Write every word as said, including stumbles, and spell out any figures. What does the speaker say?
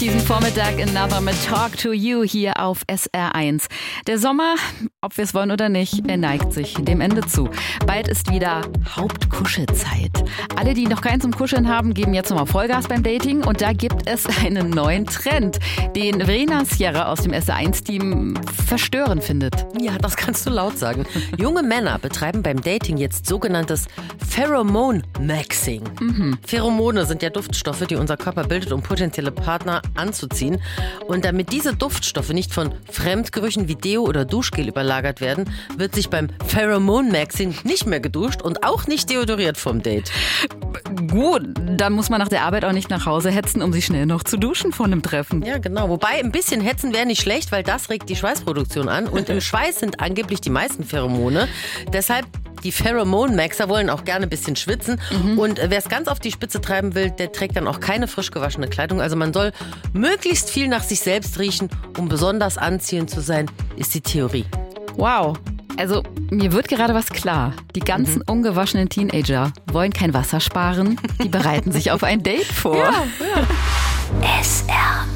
Diesen Vormittag in Another mit Talk to You hier auf S R eins. Der Sommer, ob wir es wollen oder nicht, er neigt sich dem Ende zu. Bald ist wieder Hauptkuschelzeit. Alle, die noch keinen zum Kuscheln haben, geben jetzt nochmal Vollgas beim Dating. Und da gibt es einen neuen Trend, den Verena Sierra aus dem S R eins Team verstörend findet. Ja, das kannst du laut sagen. Junge Männer betreiben beim Dating jetzt sogenanntes Pheromone-Maxing. Mhm. Pheromone sind ja Duftstoffe, die unser Körper bildet, um potenzielle Partner anzuziehen. Und damit diese Duftstoffe nicht von Fremdgerüchen wie Deo oder Duschgel überlagert werden, wird sich beim Pheromone-Maxing nicht mehr geduscht und auch nicht deodoriert vom Date. Gut, dann muss man nach der Arbeit auch nicht nach Hause hetzen, um sich schnell noch zu duschen vor einem Treffen. Ja, genau. Wobei ein bisschen hetzen wäre nicht schlecht, weil das regt die Schweißproduktion an. Und im Schweiß sind angeblich die meisten Pheromone. Deshalb, die Pheromone-Maxer wollen auch gerne ein bisschen schwitzen. Mhm. Und wer es ganz auf die Spitze treiben will, der trägt dann auch keine frisch gewaschene Kleidung. Also man soll möglichst viel nach sich selbst riechen, um besonders anziehend zu sein, ist die Theorie. Wow. Also, mir wird gerade was klar. Die ganzen mhm. ungewaschenen Teenager wollen kein Wasser sparen. Die bereiten sich auf ein Date vor. Ja, ja. S R